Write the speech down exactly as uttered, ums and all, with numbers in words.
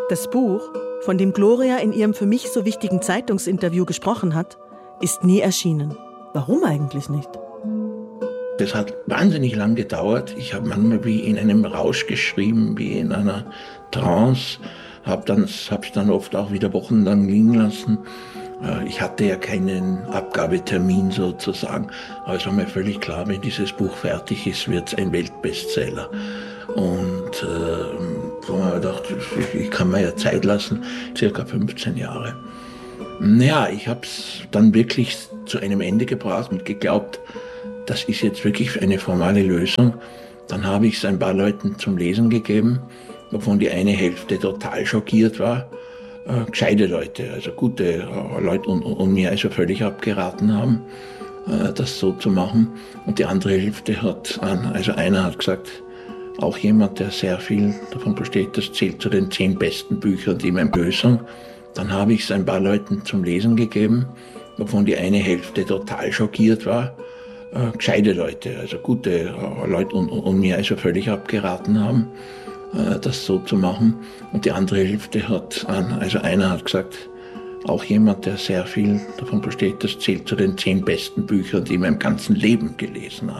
Das Buch, von dem Gloria in ihrem für mich so wichtigen Zeitungsinterview gesprochen hat, ist nie erschienen. Warum eigentlich nicht? Das hat wahnsinnig lang gedauert. Ich habe manchmal wie in einem Rausch geschrieben, wie in einer Trance. Habe dann, habe es dann oft auch wieder wochenlang liegen lassen. Ich hatte ja keinen Abgabetermin sozusagen. Aber es war mir völlig klar, wenn dieses Buch fertig ist, wird es ein Weltbestseller. Und äh, so habe ich gedacht, ich kann mir ja Zeit lassen, circa fünfzehn Jahre. Naja, ich habe es dann wirklich zu einem Ende gebracht und geglaubt, das ist jetzt wirklich eine formale Lösung. Dann habe ich es ein paar Leuten zum Lesen gegeben, wovon die eine Hälfte total schockiert war. Äh, gescheite Leute, also gute äh, Leute und, und mir also völlig abgeraten haben, äh, das so zu machen. Und die andere Hälfte hat, also einer hat gesagt, auch jemand, der sehr viel davon besteht, das zählt zu den zehn besten Büchern, die man Lösung. Dann habe ich es ein paar Leuten zum Lesen gegeben, wovon die eine Hälfte total schockiert war. Äh, gescheite Leute, also gute äh, Leute und, und mir also völlig abgeraten haben, äh, das so zu machen. Und die andere Hälfte hat, also einer hat gesagt, auch jemand, der sehr viel davon besteht, das zählt zu den zehn besten Büchern, die man im ganzen Leben gelesen hat.